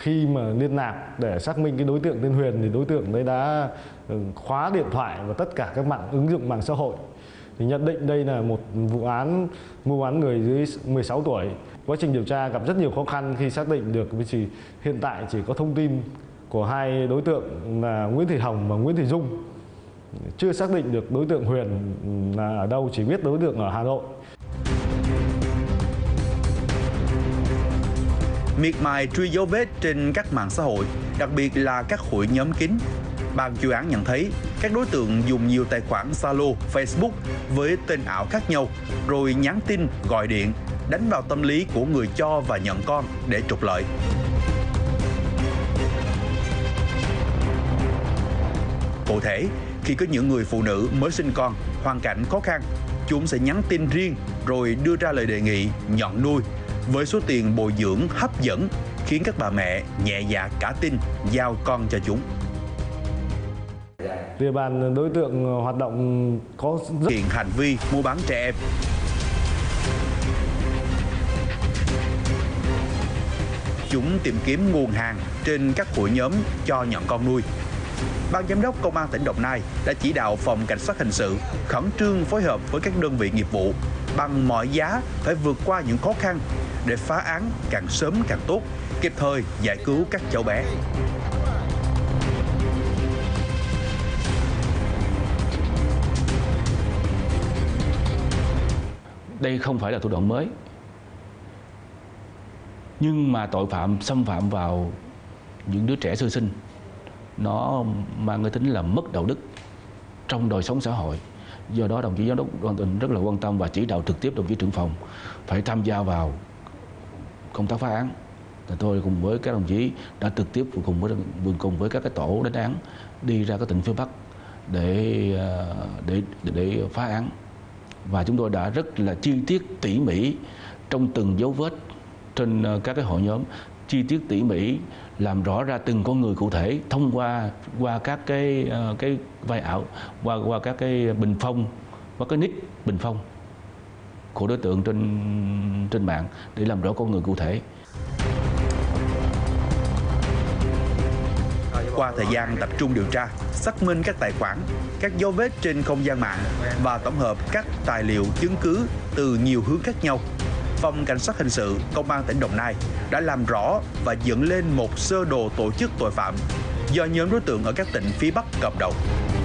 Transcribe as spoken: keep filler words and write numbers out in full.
khi mà liên lạc để xác minh cái đối tượng tên Huyền thì đối tượng đấy đã khóa điện thoại và tất cả các mạng ứng dụng mạng xã hội. Thì nhận định đây là một vụ án mua bán người dưới mười sáu tuổi. Quá trình điều tra gặp rất nhiều khó khăn khi xác định được, vì chỉ hiện tại chỉ có thông tin của hai đối tượng là Nguyễn Thị Hồng và Nguyễn Thị Dung. Chưa xác định được đối tượng Huyền là ở đâu, chỉ biết đối tượng ở Hà Nội. Miệt mài truy dấu vết trên các mạng xã hội, đặc biệt là các hội nhóm kín. Ban chuyên án nhận thấy các đối tượng dùng nhiều tài khoản Zalo, Facebook với tên ảo khác nhau, rồi nhắn tin, gọi điện, đánh vào tâm lý của người cho và nhận con để trục lợi. Cụ thể, khi có những người phụ nữ mới sinh con, hoàn cảnh khó khăn, chúng sẽ nhắn tin riêng rồi đưa ra lời đề nghị nhận nuôi với số tiền bồi dưỡng hấp dẫn, khiến các bà mẹ nhẹ dạ cả tin giao con cho chúng. Địa bàn đối tượng hoạt động có rất hiện hành vi mua bán trẻ em. Chúng tìm kiếm nguồn hàng trên các hội nhóm cho nhận con nuôi. Ban giám đốc Công an tỉnh Đồng Nai đã chỉ đạo Phòng Cảnh sát Hình sự khẩn trương phối hợp với các đơn vị nghiệp vụ bằng mọi giá phải vượt qua những khó khăn để phá án càng sớm càng tốt, kịp thời giải cứu các cháu bé. Đây không phải là thủ đoạn mới, nhưng mà tội phạm xâm phạm vào những đứa trẻ sơ sinh nó mang cái tính là mất đạo đức trong đời sống xã hội. Do đó đồng chí giám đốc Công an tỉnh rất là quan tâm và chỉ đạo trực tiếp đồng chí trưởng phòng phải tham gia vào công tác phá án. Thì tôi cùng với các đồng chí đã trực tiếp cùng với cùng với các cái tổ đánh án đi ra các tỉnh phía Bắc để để để phá án. Và chúng tôi đã rất là chi tiết tỉ mỉ trong từng dấu vết trên các cái hội nhóm, chi tiết tỉ mỉ làm rõ ra từng con người cụ thể thông qua qua các cái cái vai ảo, qua qua các cái bình phong, qua cái nick bình phong của đối tượng trên trên mạng để làm rõ con người cụ thể. Qua thời gian tập trung điều tra, xác minh các tài khoản, các dấu vết trên không gian mạng và tổng hợp các tài liệu chứng cứ từ nhiều hướng khác nhau, Phòng Cảnh sát Hình sự Công an tỉnh Đồng Nai đã làm rõ và dựng lên một sơ đồ tổ chức tội phạm do nhóm đối tượng ở các tỉnh phía Bắc cầm đầu.